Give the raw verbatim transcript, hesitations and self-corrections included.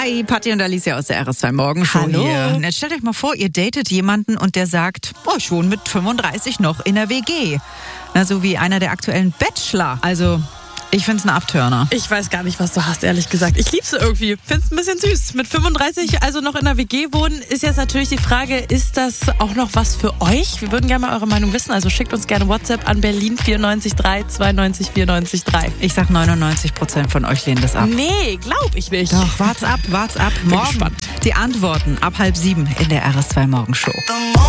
Hi, Patti und Alicia aus der R S zwei Morgenshow Hallo. hier. Jetzt stellt euch mal vor, ihr datet jemanden und der sagt, oh, ich wohne mit fünfunddreißig noch in der W G. Na, so wie einer der aktuellen Bachelor. Also, ich find's ein Abturner. Ich weiß gar nicht, was du hast, ehrlich gesagt. Ich lieb's irgendwie. Find's ein bisschen süß. Mit fünfunddreißig also noch in der W G wohnen, ist jetzt natürlich die Frage, ist das auch noch was für euch? Wir würden gerne mal eure Meinung wissen. Also schickt uns gerne WhatsApp an Berlin vier neun drei zwei neun vier neun drei. Ich sag, neunundneunzig Prozent von euch lehnen das ab. Nee, glaub ich nicht. Doch, wart's ab, wart's ab. Morgen gespannt. die Antworten ab halb sieben in der R S zwei Morgenshow.